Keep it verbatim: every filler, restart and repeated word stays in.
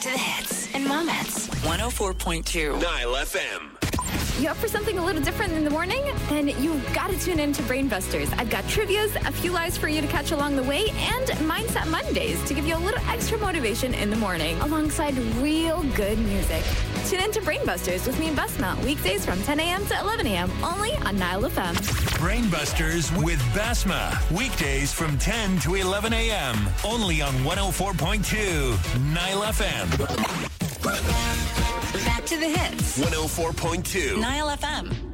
To the hits and moments. one oh four point two. Nile F M. You up for something a little different in the morning? Then you've got to tune in to Brainbusters. I've got trivias, a few lives for you to catch along the way, and Mindset Mondays to give you a little extra motivation in the morning, alongside real good music. Tune in to Brainbusters with me and Basma, weekdays from ten a.m. to eleven a.m., only on Nile F M. Brainbusters with Basma, weekdays from ten to eleven a.m., only on one oh four point two Nile F M. Back to the hits. one oh four point two. Nile F M.